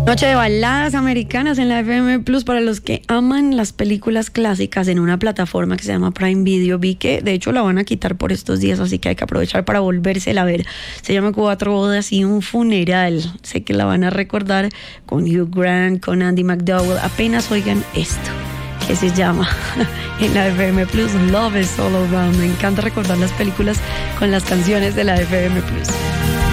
Noche de baladas americanas en la FM Plus para los que aman las películas clásicas en una plataforma que se llama Prime Video. Vi que de hecho la van a quitar por estos días, así que hay que aprovechar para volvérsela a ver. Se llama Cuatro bodas y un funeral. Sé que la van a recordar con Hugh Grant, con Andy McDowell. Apenas oigan esto, que se llama en la FM Plus Love is All Around. Me encanta recordar las películas con las canciones de la FM Plus.